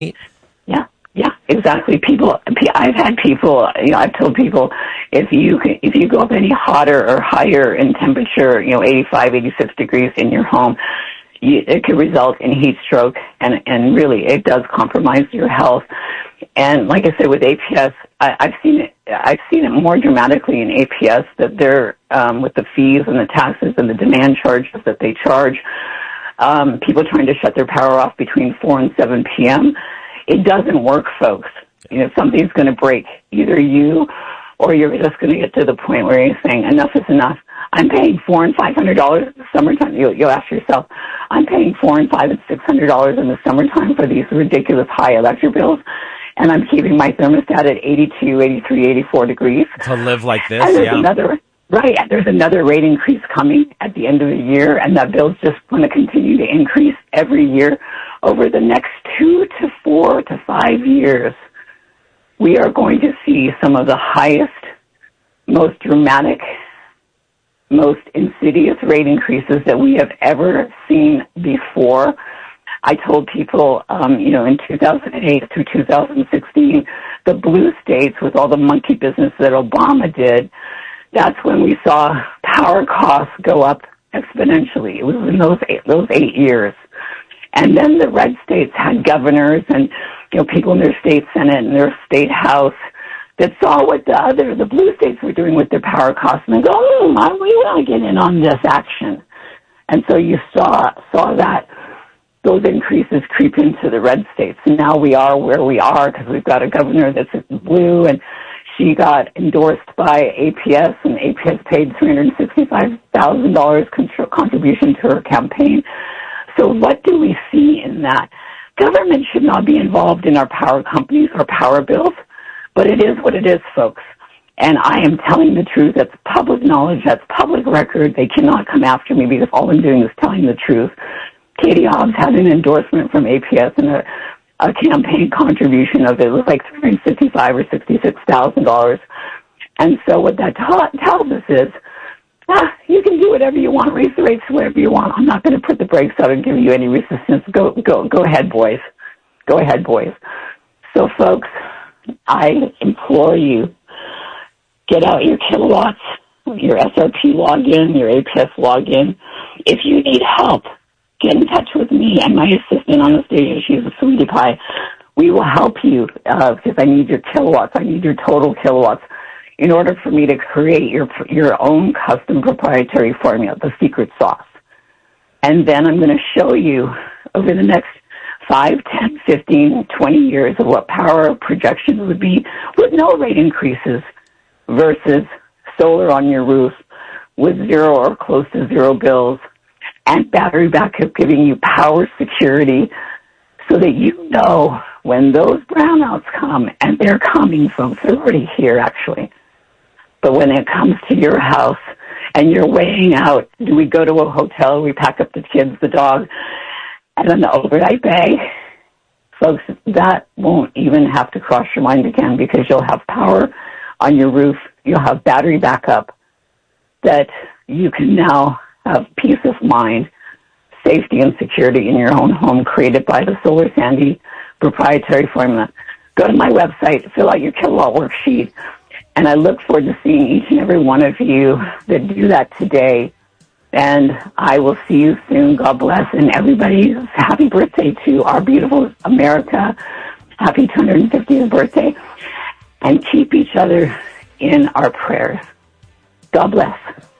Yeah, yeah, exactly. I've had people, I've told people, if you go up any hotter or higher in temperature, 85, 86 degrees in your home, it could result in heat stroke, and really it does compromise your health. And like I said, with APS, I've seen it more dramatically in APS, that they're with the fees and the taxes and the demand charges that they charge, people trying to shut their power off between 4 and 7 p.m. It doesn't work, folks. Something's going to break. Either you or you're just going to get to the point where you're saying, enough is enough. I'm paying $400 and $500 in the summertime. You'll ask yourself, I'm paying $400 and $500 and $600 in the summertime for these ridiculous high electric bills, and I'm keeping my thermostat at 82, 83, 84 degrees. To live like this, and there's another rate increase coming at the end of the year, and that bill's just going to continue to increase every year over the next 2 to 4 to 5 years. We are going to see some of the highest, most dramatic, most insidious rate increases that we have ever seen before. I told people, in 2008 through 2016, the blue states, with all the monkey business that Obama did, that's when we saw power costs go up exponentially. It was in those 8 years. And then the red states had governors and, people in their state senate and their state house that saw what the blue states were doing with their power costs, and they go, we want to get in on this action. And so you saw that those increases creep into the red states. And now we are where we are because we've got a governor that's blue, and she got endorsed by APS, and APS paid $365,000 contribution to her campaign. So what do we see in that? Government should not be involved in our power companies or power bills, but it is what it is, folks. And I am telling the truth. That's public knowledge. That's public record. They cannot come after me because all I'm doing is telling the truth. Katie Hobbs had an endorsement from APS and a campaign contribution of, it was like $355,000 or $66,000. And so what that tells us is, you can do whatever you want, raise the rates whatever you want. I'm not going to put the brakes out and give you any resistance. Go ahead, boys. Go ahead, boys. So, folks, I implore you, get out your kilowatts, your SRP login, your APS login. If you need help, get in touch with me and my assistant on the station. She's a sweetie pie. We will help you because I need your kilowatts. I need your total kilowatts in order for me to create your own custom proprietary formula, the secret sauce. And then I'm going to show you over the next 5, 10, 15, 20 years of what power projections would be with no rate increases versus solar on your roof with zero or close to zero bills and battery backup giving you power security so that you know when those brownouts come, and they're coming, folks, they're already here actually. But when it comes to your house and you're weighing out, do we go to a hotel, we pack up the kids, the dog, and an overnight bag? Folks, that won't even have to cross your mind again because you'll have power on your roof. You'll have battery backup that you can now have peace of mind, safety and security in your own home created by the Solar Sandy proprietary formula. Go to my website, fill out your kilowatt worksheet, and I look forward to seeing each and every one of you that do that today. And I will see you soon. God bless. And everybody, happy birthday to our beautiful America. Happy 250th birthday. And keep each other in our prayers. God bless.